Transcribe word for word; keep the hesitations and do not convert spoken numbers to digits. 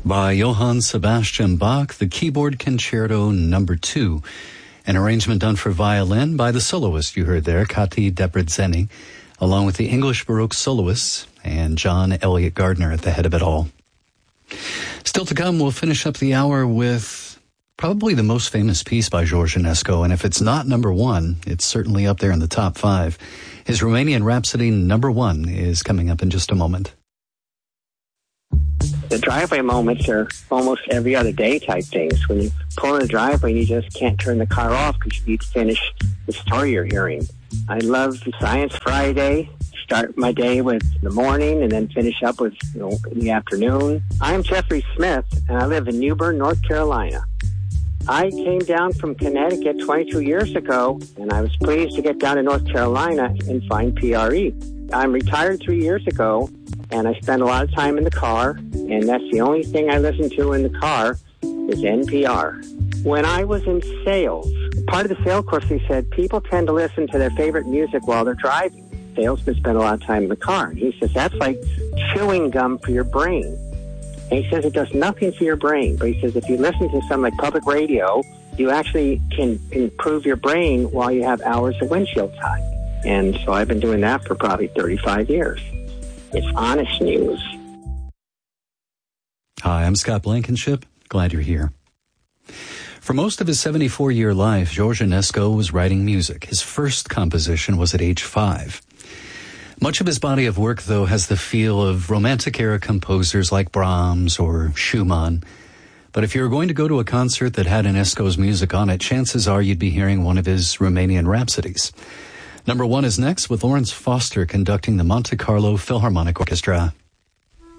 by Johann Sebastian Bach, the Keyboard Concerto number two, an arrangement done for violin by the soloist you heard there, Kati Debreceni, along with the English Baroque soloists and John Elliott Gardner at the head of it all. Still to come, we'll finish up the hour with probably the most famous piece by George Enescu, and if it's not number one, it's certainly up there in the top five. His Romanian Rhapsody number one is coming up in just a moment. The driveway moments are almost every other day type things. When you pull in the driveway and you just can't turn the car off because you need to finish the story you're hearing. I love Science Friday. Start my day with the morning and then finish up with, you know, in the afternoon. I'm Jeffrey Smith, and I live in Newbern, North Carolina. I came down from Connecticut twenty-two years ago, and I was pleased to get down to North Carolina and find P R E. I'm retired three years ago, and I spend a lot of time in the car, and that's the only thing I listen to in the car is N P R. When I was in sales, part of the sales course, he said, people tend to listen to their favorite music while they're driving. Salesmen spend a lot of time in the car. And he says, that's like chewing gum for your brain. And he says it does nothing for your brain. But he says if you listen to something like public radio, you actually can improve your brain while you have hours of windshield time. And so I've been doing that for probably thirty-five years. It's honest news. Hi, I'm Scott Blankenship. Glad you're here. For most of his seventy-four-year life, George Enescu was writing music. His first composition was at age five. Much of his body of work, though, has the feel of Romantic-era composers like Brahms or Schumann. But if you were going to go to a concert that had Enescu's music on it, chances are you'd be hearing one of his Romanian Rhapsodies. Number one is next, with Lawrence Foster conducting the Monte Carlo Philharmonic Orchestra.